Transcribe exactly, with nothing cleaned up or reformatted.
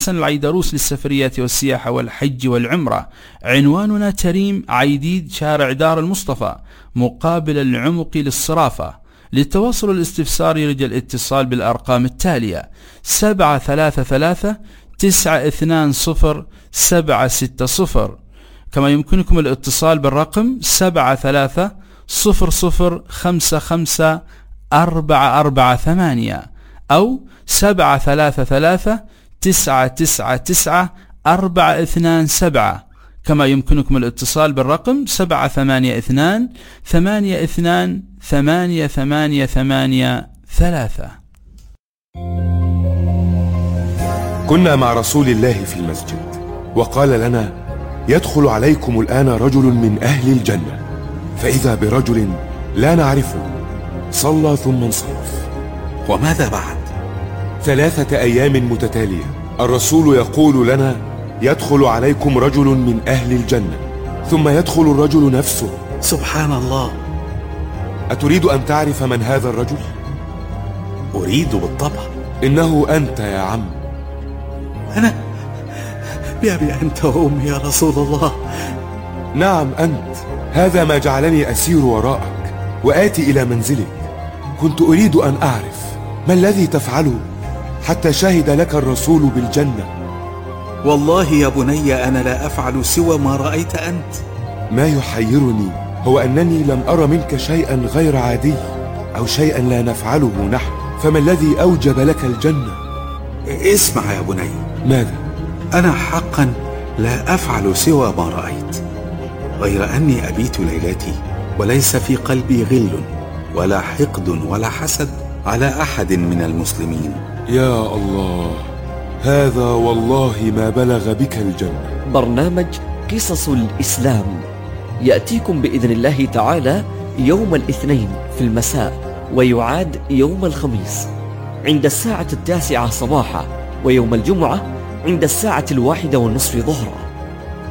حسن العيدروس للسفريات والسياحة والحج والعمرة. عنواننا تريم عيديد، شارع دار المصطفى، مقابل العمق للصرافة. للتواصل والاستفسار يرجى الاتصال بالأرقام التالية: سبعة ثلاثة ثلاثة تسعة اثنان صفر سبعة ستة صفر. كما يمكنكم الاتصال بالرقم سبعة ثلاثة صفر صفر خمسة خمسة أربعة أربعة ثمانية أو سبعة ثلاثة ثلاثة تسعة تسعة تسعة أربعة اثنان سبعة. كما يمكنكم الاتصال بالرقم سبعة ثمانية اثنان ثمانية اثنان ثمانية ثمانية ثمانية ثلاثة. كنا مع رسول الله في المسجد وقال لنا: يدخل عليكم الآن رجل من أهل الجنة. فإذا برجل لا نعرفه صلى ثم انصرف. وماذا بعد؟ ثلاثة أيام متتالية الرسول يقول لنا: يدخل عليكم رجل من أهل الجنة، ثم يدخل الرجل نفسه. سبحان الله. أتريد أن تعرف من هذا الرجل؟ أريد بالطبع. إنه أنت يا عم. أنا؟ بأبي أنت وأمي يا رسول الله. نعم أنت. هذا ما جعلني أسير وراءك وآتي إلى منزلك. كنت أريد أن أعرف ما الذي تفعله حتى شهد لك الرسول بالجنة. والله يا بني أنا لا أفعل سوى ما رأيت أنت. ما يحيرني هو أنني لم أرى منك شيئا غير عادي أو شيئا لا نفعله نحن. فما الذي أوجب لك الجنة؟ اسمع يا بني. ماذا؟ أنا حقا لا أفعل سوى ما رأيت، غير أني أبيت ليلتي وليس في قلبي غل ولا حقد ولا حسد على أحد من المسلمين. يا الله، هذا والله ما بلغ بك الجنة. برنامج قصص الإسلام يأتيكم بإذن الله تعالى يوم الاثنين في المساء، ويعاد يوم الخميس عند الساعة التاسعة صباحا، ويوم الجمعة عند الساعة الواحدة والنصف ظهرا.